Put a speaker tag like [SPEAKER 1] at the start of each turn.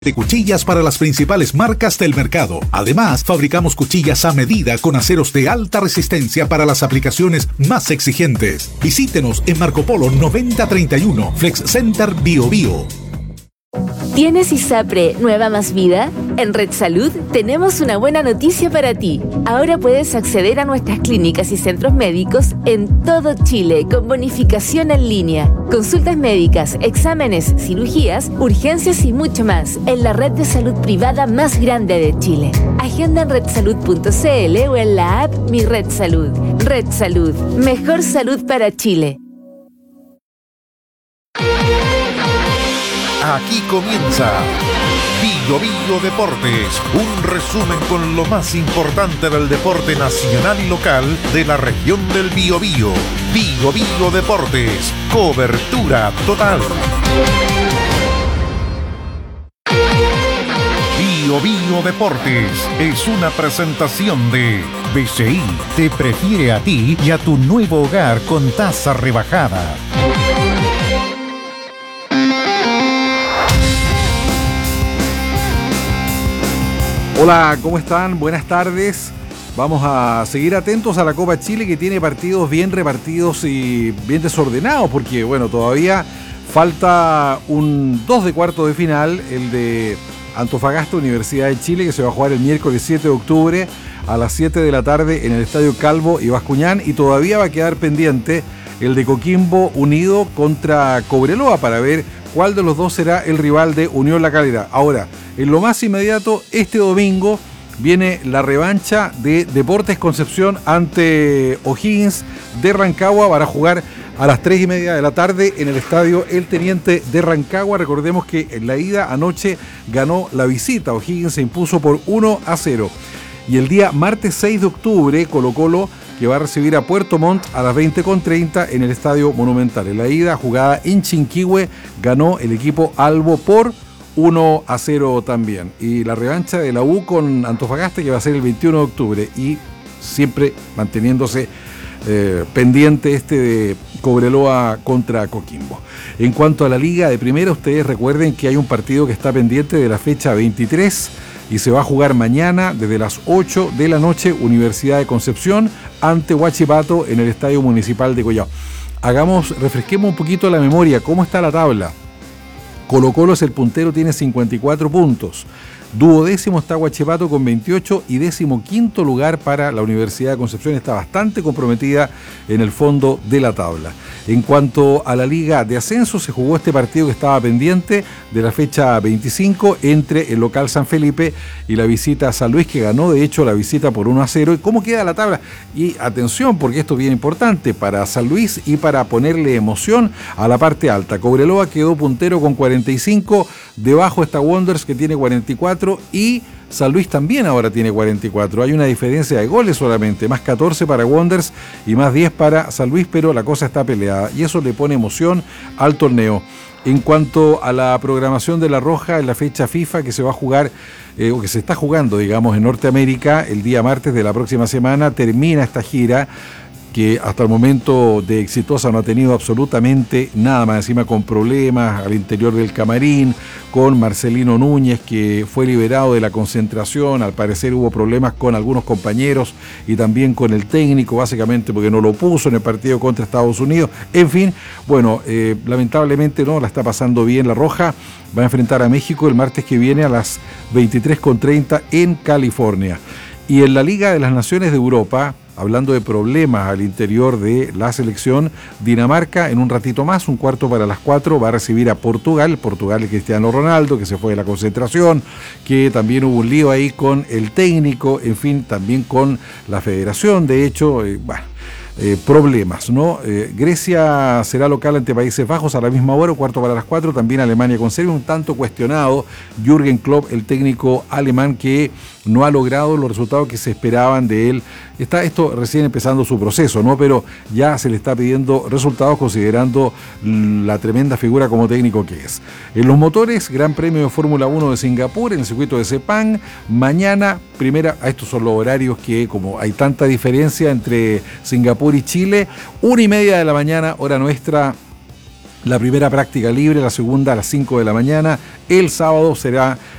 [SPEAKER 1] de cuchillas para las principales marcas del mercado. Además, fabricamos cuchillas a medida con aceros de alta resistencia para las aplicaciones más exigentes. Visítenos en Marco Polo 9031, Flex Center Bio Bio.
[SPEAKER 2] ¿Tienes ISAPRE Nueva Más Vida? En Red Salud tenemos una buena noticia para ti. Ahora puedes acceder a nuestras clínicas y centros médicos en todo Chile con bonificación en línea. Consultas médicas, exámenes, cirugías, urgencias y mucho más en la red de salud privada más grande de Chile. Agenda en redsalud.cl o en la app Mi Red Salud. Red Salud, mejor salud para Chile.
[SPEAKER 3] Aquí comienza Bio Bio Deportes, un resumen con lo más importante del deporte nacional y local de la región del Biobío. Bio Bio Deportes, cobertura total. Bio Bio Deportes es una presentación de BCI. Te prefiere a ti y a tu nuevo hogar con tasa rebajada.
[SPEAKER 4] Hola, ¿cómo están? Buenas tardes. Vamos a seguir atentos a la Copa Chile, que tiene partidos bien repartidos y bien desordenados, porque bueno, todavía falta un 2 de cuarto de final, el de Antofagasta, Universidad de Chile, que se va a jugar el miércoles 7 de octubre a las 7 de la tarde en el Estadio Calvo y Bascuñán, y todavía va a quedar pendiente el de Coquimbo Unido contra Cobreloa para ver cuál de los dos será el rival de Unión La Calera. Ahora, en lo más inmediato, este domingo viene la revancha de Deportes Concepción ante O'Higgins de Rancagua para jugar a las 3:30 de la tarde en el estadio El Teniente de Rancagua. Recordemos que en la ida anoche ganó la visita. O'Higgins se impuso por 1-0. Y el día martes 6 de octubre, Colo-Colo, que va a recibir a Puerto Montt a las 20:30 en el Estadio Monumental. En la ida, jugada en Chinquihue, ganó el equipo albo por 1-0 también. Y la revancha de la U con Antofagasta, que va a ser el 21 de octubre. Y siempre manteniéndose pendiente este de Cobreloa contra Coquimbo. En cuanto a la Liga de Primera, ustedes recuerden que hay un partido que está pendiente de la fecha 23 y se va a jugar mañana desde las 8 de la noche, Universidad de Concepción ante Huachipato en el Estadio Municipal de Collao. Refresquemos un poquito la memoria. ¿Cómo está la tabla? Colo-Colo es el puntero, tiene 54 puntos. Duodécimo está Huachipato con 28 y 15º lugar para la Universidad de Concepción. Está bastante comprometida en el fondo de la tabla. En cuanto a la Liga de Ascenso, se jugó este partido que estaba pendiente de la fecha 25 entre el local San Felipe y la visita a San Luis, que ganó de hecho la visita por 1-0. ¿Y cómo queda la tabla? Y atención, porque esto es bien importante para San Luis y para ponerle emoción a la parte alta. Cobreloa quedó puntero con 45, debajo está Wanderers, que tiene 44, y San Luis también ahora tiene 44. Hay una diferencia de goles solamente, más 14 para Wanderers y más 10 para San Luis, pero la cosa está peleada y eso le pone emoción al torneo. En cuanto a la programación de La Roja en la fecha FIFA que se va a jugar, o que se está jugando, digamos, en Norteamérica, el día martes de la próxima semana termina esta gira, que hasta el momento de exitosa no ha tenido absolutamente nada, más encima con problemas al interior del camarín, con Marcelino Núñez, que fue liberado de la concentración. Al parecer hubo problemas con algunos compañeros y también con el técnico, básicamente porque no lo puso en el partido contra Estados Unidos. En fin, bueno, lamentablemente no la está pasando bien La Roja. Va a enfrentar a México el martes que viene a las 23:30 en California. Y en la Liga de las Naciones de Europa, hablando de problemas al interior de la selección, Dinamarca en un ratito más, 3:45, va a recibir a Portugal. Portugal, el Cristiano Ronaldo, que se fue de la concentración, que también hubo un lío ahí con el técnico, en fin, también con la federación, de hecho, problemas, ¿no? Grecia será local ante Países Bajos a la misma hora, 3:45, también Alemania con Serbia. Un tanto cuestionado Jürgen Klopp, el técnico alemán, que no ha logrado los resultados que se esperaban de él. Está esto recién empezando su proceso, ¿no? Pero ya se le está pidiendo resultados considerando la tremenda figura como técnico que es. En los motores, Gran Premio de Fórmula 1 de Singapur, en el circuito de Sepang. Mañana, estos son los horarios que, como hay tanta diferencia entre Singapur y Chile, 1:30 de la mañana, hora nuestra, La primera práctica libre, la segunda a las 5 de la mañana. El sábado será